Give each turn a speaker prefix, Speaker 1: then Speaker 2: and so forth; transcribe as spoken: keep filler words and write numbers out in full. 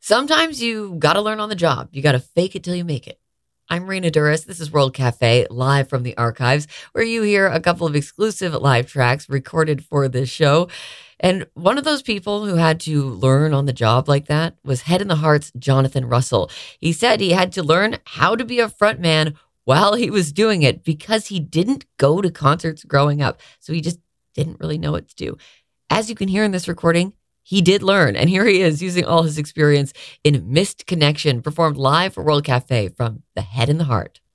Speaker 1: Sometimes you got to learn on the job. You got to fake it till you make it. I'm Raina Duras. This is World Cafe, live from the archives, where you hear a couple of exclusive live tracks recorded for this show. And one of those people who had to learn on the job like that was Head in the Heart's Jonathan Russell. He said he had to learn how to be a frontman while he was doing it because he didn't go to concerts growing up. So he just didn't really know what to do. As you can hear in this recording, he did learn, and here he is using all his experience in Missed Connection, performed live for World Cafe from The Head in the Heart.